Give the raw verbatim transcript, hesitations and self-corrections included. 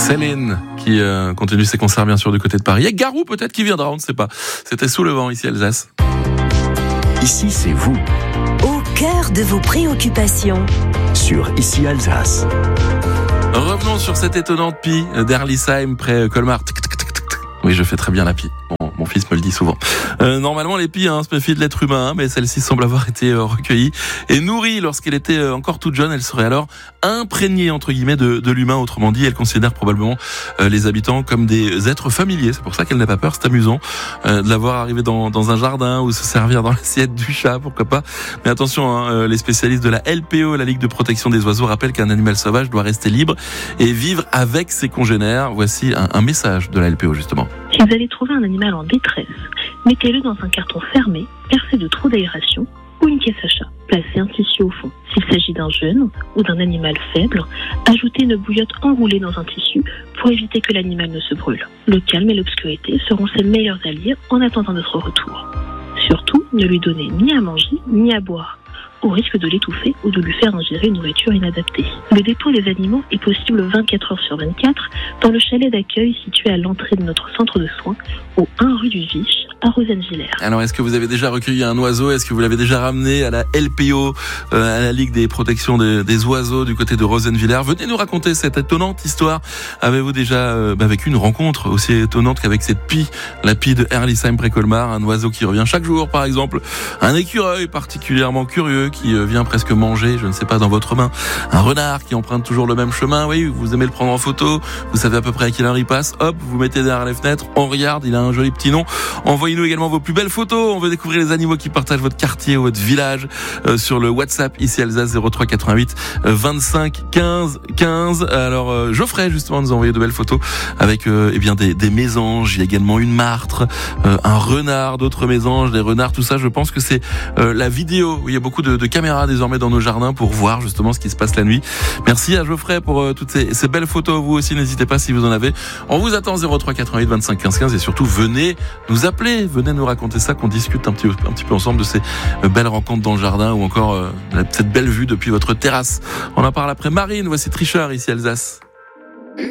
Céline qui euh, continue ses concerts bien sûr du côté de Paris. Et Garou peut-être qui viendra, on ne sait pas. C'était Sous le vent ici Alsace. Ici c'est vous. Au cœur de vos préoccupations. Sur Ici Alsace. Revenons sur cette étonnante pie d'Herlisheim près Colmar. Oui, je fais très bien la pie. Bon, mon fils me le dit souvent. Euh, normalement, les pies hein, se méfient de l'être humain, hein, mais celle-ci semble avoir été euh, recueillie et nourrie lorsqu'elle était euh, encore toute jeune. Elle serait alors imprégnée entre guillemets de, de l'humain. Autrement dit, elle considère probablement euh, les habitants comme des êtres familiers. C'est pour ça qu'elle n'a pas peur. C'est amusant euh, de la voir arriver dans, dans un jardin ou se servir dans l'assiette du chat, pourquoi pas. Mais attention, hein, euh, les spécialistes de la L P O, la Ligue de protection des oiseaux, rappellent qu'un animal sauvage doit rester libre et vivre avec ses congénères. Voici un, un message de la L P O justement. Si vous allez trouver un animal en détresse, mettez-le dans un carton fermé, percé de trous d'aération ou une caisse à chat. Placez un tissu au fond. S'il s'agit d'un jeune ou d'un animal faible, ajoutez une bouillotte enroulée dans un tissu pour éviter que l'animal ne se brûle. Le calme et l'obscurité seront ses meilleurs alliés en attendant notre retour. Surtout, ne lui donnez ni à manger ni à boire, au risque de l'étouffer ou de lui faire ingérer une nourriture inadaptée. Le dépôt des animaux est possible vingt-quatre heures sur vingt-quatre dans le chalet d'accueil situé à l'entrée de notre centre de soins, au un rue du Vich, à Rosenvillers. Alors, est-ce que vous avez déjà recueilli un oiseau ? Est-ce que vous l'avez déjà ramené à la L P O, euh, à la Ligue des protections des, des oiseaux du côté de Rosenvillers ? Venez nous raconter cette étonnante histoire. Avez-vous déjà euh, bah, vécu une rencontre aussi étonnante qu'avec cette pie, la pie de Herlisheim près Colmar, un oiseau qui revient chaque jour, par exemple, un écureuil particulièrement curieux qui euh, vient presque manger, je ne sais pas, dans votre main, un renard qui emprunte toujours le même chemin, oui, vous aimez le prendre en photo, vous savez à peu près à quelle heure il passe, hop, vous mettez derrière les fenêtres, on regarde, il a un joli petit nom. Envoyez-nous également vos plus belles photos, on veut découvrir les animaux qui partagent votre quartier ou votre village euh, sur le WhatsApp ici Alsace zéro trois quatre-vingt-huit vingt-cinq quinze quinze. Alors euh, Geoffrey justement nous a envoyé de belles photos avec euh, eh bien des, des mésanges, il y a également une martre, euh, un renard, d'autres mésanges, des renards, tout ça. Je pense que c'est euh, la vidéo où il y a beaucoup de, de caméras désormais dans nos jardins pour voir justement ce qui se passe la nuit. Merci à Geoffrey pour euh, toutes ces, ces belles photos. Vous aussi n'hésitez pas si vous en avez. On vous attend zéro trois quatre-vingt-huit vingt-cinq quinze quinze et surtout venez nous appeler, venez nous raconter ça, qu'on discute un petit, un petit peu ensemble de ces belles rencontres dans le jardin ou encore euh, cette belle vue depuis votre terrasse. On en parle après Marine, voici Tricheur ici Alsace.